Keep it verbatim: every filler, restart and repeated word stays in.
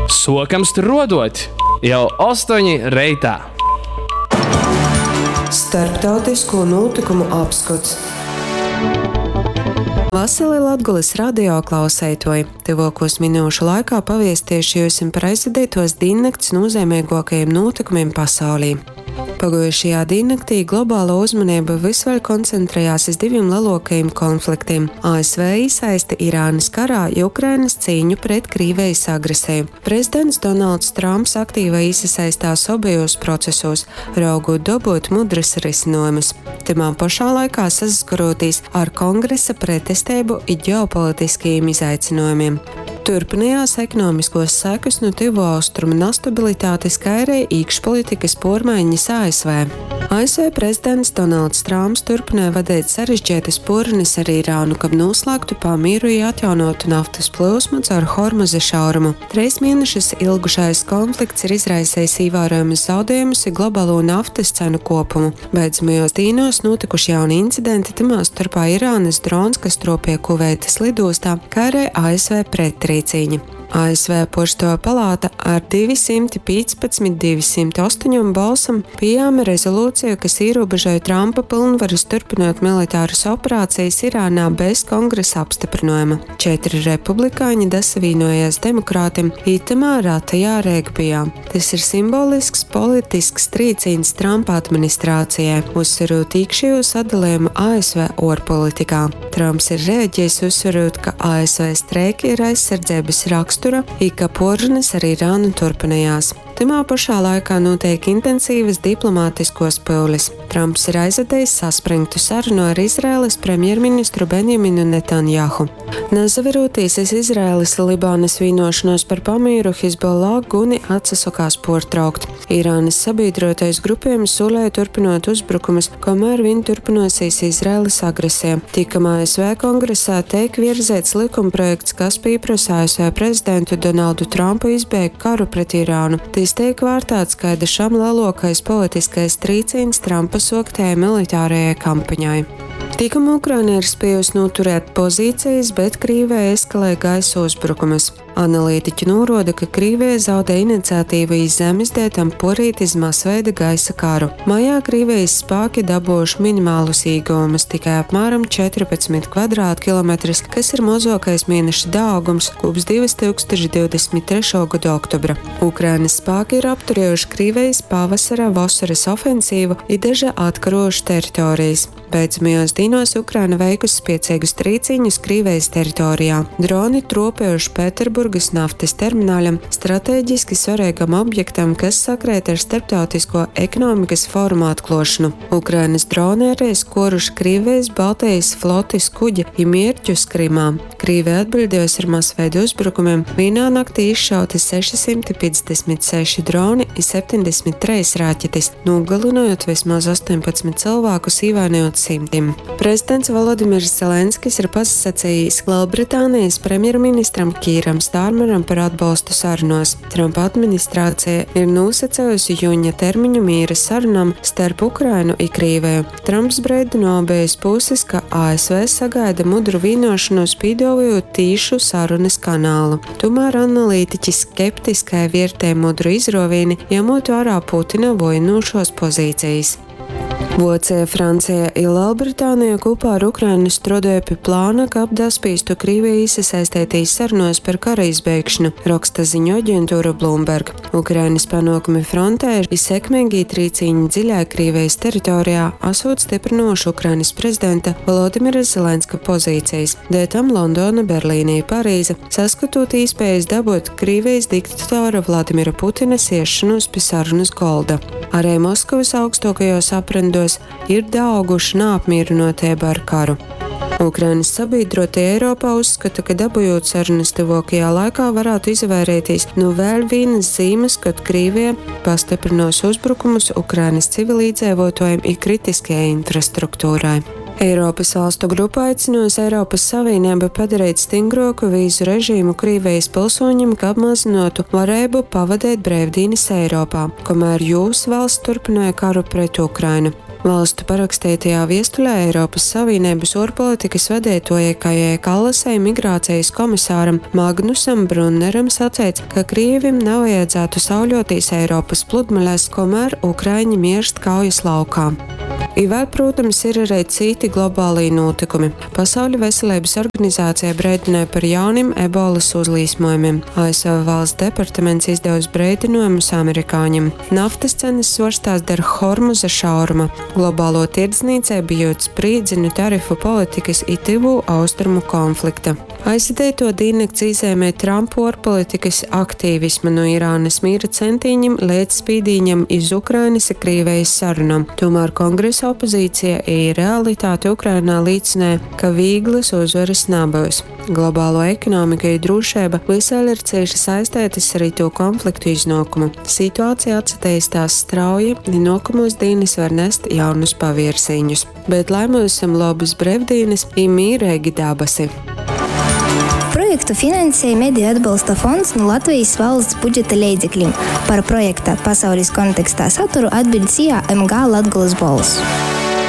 Sokams tur rodot jau astoņi reitā. Starptautisko notikumu apskats. Vasarī Latgulis radio klausētoji. Tuvākos minūšu laikā paviestieši jums par aizvadītos diennakts nozīmīgākajiem notikumiem pasaulī. Pagājušajā diennaktī globāla uzmanība visvaļ koncentrējās uz diviem lielākajiem konfliktiem – A S V iesaisti Irānas karā, Ukrainas cīņu pret Krievijas agresiju. Prezidents Donalds Trumps aktīvi iesaistās abajos procesos, raugot dabūt mudras risinājumus. Timā pašā laikā saskaroties ar kongresa pretestību un ģeopolitiskajiem izaicinājumiem. Turpinājās ekonomiskos sekas no tuvu austrumu nestabilitātes, kā arī iekšpolitikas pārmaiņas A S V. A S V prezidents Donalds Trumps turpināja vadīt sarežģītas porunas ar Irānu, kad noslēgtu pamieru un atjaunotu naftas plūsmu caur Hormuza šaurumu. Trīs mēnešus ilgušais konflikts ir izraisījis ievērojamus zaudējumus un globālo naftas cenu kopumu. Beidzamajos dienos notikuši jauni incidenti, timā starpā Irānas drons, kas tropīja Kuveitas lidostā, kā arī A S V pretrīcīņa. A S V Pošto palāta ar divsimt piecpadsmit divsimt astoņi balsam pieņēma rezolūciju, kas ierobežoja Trumpa pilnvaras turpināt militāras operācijas Irānā bez kongresa apstiprinājuma. Četri republikāņi dasavienojās demokrātiem itamā ratajā regbijā. Tas ir simbolisks politisks trīcīns Trumpa administrācijai, uzsverot iekšējo sadalījumu A S V ārpolitikā. Trumps ir rēģējis uzsverot, ka A S V streiki ir aizsardzības rakstura, i ka porunas ar Irānu turpinājās. Timā pašā laikā notiek intensīvas diplomātiskos pūles. Trumps ir aizvadījis saspringtu sarunu ar Izraēlas premjerministru Benjaminu Netanjahu. Nezaveroties iz Izraēlas Libānas vienošanos par pamieru, Hizbollah guni atsasakās pārtraukt. Irānas sabiedrotais grupējums solēja turpinot uzbrukumus, kamēr viņi turpinosies Izraēlas agresija. Tikam A S V kongresā tiek virzēts likumprojekts, kas pieprasa A S V prezidentu Donaldu Trumpu izbeigt karu pret Irānu. Tas tiek vērtēts kā dažām lielākais politiskais trīcīns Trumpa soktajai militārajai kampaņai. Tikam Ukraina ir spējusi noturēt pozīcijas, bet Krievija eskalē gaisa uzbrukumus. Analītiķi norāda, ka Krievija zaudē iniciatīvu iz zemes dētam porīt iz masveida gaisa karu. Maijā Krievijas spēki dabūjuši minimālus iegūmus, tikai apmēram četrpadsmit kvadrātkilometrus, kas ir mazākais mēneša daudzums kopš divi tūkstoši divdesmit trešā gada oktobra. Ukrainas spēki ir apturējuši Krievijas pavasara vasaras ofensīvu un daži atkarojuši teritorijas. Beidzamajos dienos Ukraina veikusi spēcīgus trīcīņus Krievijas teritorijā. Droni tropējuši Pēterburgas naftas termināļam, stratēģiski svarīgam objektam, kas sakrēt ar starptautisko ekonomikas fórumu atklāšanu. Ukrainas droni arī skoruši Krievijas Baltijas flotes kuģi un mērķus Krimā. Krievija atbildējusi ar masveidu uzbrukumiem. Vienā naktī izšauti sešsimt piecdesmit seši droni un septiņdesmit trīs raķetes, nogalinojot vismaz astoņpadsmit cilvēkus, ievainojot simtiem. Prezidents Volodimirs Zelenskis ir pasacījis Lielbritānijas premjerministram Kīram Stārmeram par atbalstu sarunās. Trumpa administrācija ir nosacījusi jūņa termiņu miera sarunām starp Ukrainu un Krieviju. Trumps brīdina abas puses, ka A S V sagaida mudru vienošanos, piedāvājot tīšu sarunas kanālu. Tomēr analītiķi skeptiskai vērtē mudru izrovieni, ņemot vērā Putina vojinošos pozīcijas. Vācija, Francija un Lielbritānija kopā ar Ukrainu strādāja pie plāna, kā apdaspīstu Krieviju iesaistītīs sarunos par kara izbeigšanu, raksta ziņu aģentūra Bloomberg. Ukrainas panākumi frontē ir sekmīgi trīcīņi dziļā Krievijas teritorijā, esot stiprinoši Ukrainas prezidenta Volodimira Zelenska pozīcijas. Dētam Londona, Berlīne un Parīze, saskatot iespējas dabūt Krievijas diktatora Vladimira Putina siešanos pie sarunas golda. Arī Moskavas augstākajos aprindos ir dauguši neapmierinotība ar karu. Ukrainas sabiedrotie Eiropā uzskata, ka dabūjot sarunas tuvākajā laikā varētu izvairīties no vēl vienas zīmes, kad Krievija pastiprinās uzbrukumus Ukrainas civilizētājiem un kritiskajai infrastruktūrai. Eiropas valstu grupa aicinos Eiropas Savienību padarīt stingrāku vīzu režīmu Krievijas pilsoņiem, kā mazinātu varēbu pavadīt brīvdienas Eiropā, kamēr jūsu valsts turpināja karu pret Ukrainu. Valstu parakstītajā viestuļā Eiropas Savienības ārpolitikas vadītājai Kajai Kallasei migrācijas komisāram Magnusam Brunneram sacīts, ka Krievim nav vajadzētu sauļotīs Eiropas pludmalēs, komēr Ukraiņi mirst kaujas laukā. Ivēr, protams, ir arī citi globālī notikumi. Pasaules veselības organizācija brēdināja par jauniem ebolas uzlīsmojumiem. A S V valsts departaments izdevusi brēdinājumus amerikāņiem. Naftas cenas svārstās dēļ Hormuza šauruma. Globālo tirdzniecībai bijot sprīdzinu tarifu politikas itivu austrumu konflikta. Aizsēdēto diennakts izēmē Trumpa ārpolitikas aktīvismu no Irānas mīra centīņiem līdz spīdīņam iz Ukrainas ar Krievijas sarunām. Tomēr kongresa opozīcija ir realitāte Ukrainā līdzinē, ka vīglas uzvaras nabavas. Globālo ekonomiku un drošība visāli ir cieši saistētas arī to konfliktu iznākumu. Situācija atsatīstās strauji, nākamos dienas var nest jaunus paviersīņus. Bet lai mums esam labas brīvdienas un mīrīgi dabasi. Projektu finansēja Mediju atbalsta fonds no Latvijas valsts budžeta līdzekļiem. Par projekta pasaules kontekstā saturu atbild C A M G Latgolas balss.